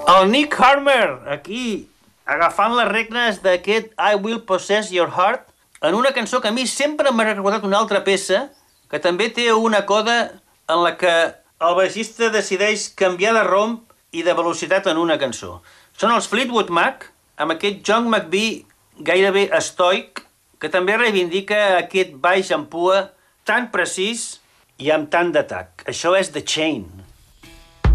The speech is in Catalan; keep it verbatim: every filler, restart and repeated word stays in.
El Nick Harmer, aquí, agafant les regnes d'aquest I Will Possess Your Heart, en una cançó que a mi sempre m'ha recordat una altra peça, que també té una coda en la que el baixista decideix canviar de romp i de velocitat en una cançó. Són els Fleetwood Mac, amb aquest John McVie gairebé estoic, que també reivindica aquest baix en pua tan precís i amb tant d'atac. Això és The Chain.